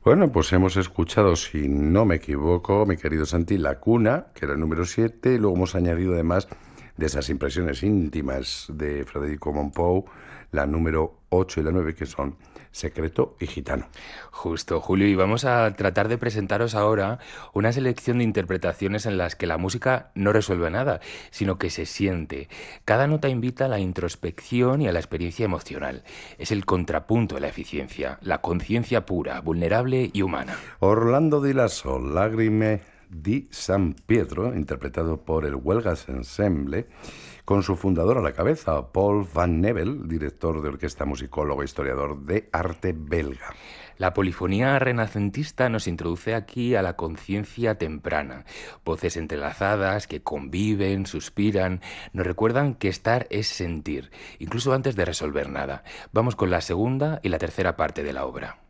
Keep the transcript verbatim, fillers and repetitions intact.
Bueno, pues hemos escuchado, si no me equivoco, mi querido Santi, La Cuna, que era el número siete, y luego hemos añadido además de esas impresiones íntimas de Federico Mompou, la número ocho y la nueve, que son Secreto y Gitano. Justo, Julio, y vamos a tratar de presentaros ahora una selección de interpretaciones en las que la música no resuelve nada, sino que se siente. Cada nota invita a la introspección y a la experiencia emocional. Es el contrapunto de la eficiencia, la conciencia pura, vulnerable y humana. Orlando Di Lasso, Lagrime di San Pietro, interpretado por el Huelgas Ensemble, con su fundador a la cabeza, Paul Van Nebel, director de orquesta, musicólogo e historiador de arte belga. La polifonía renacentista nos introduce aquí a la conciencia temprana. Voces entrelazadas que conviven, suspiran, nos recuerdan que estar es sentir, incluso antes de resolver nada. Vamos con la segunda y la tercera parte de la obra.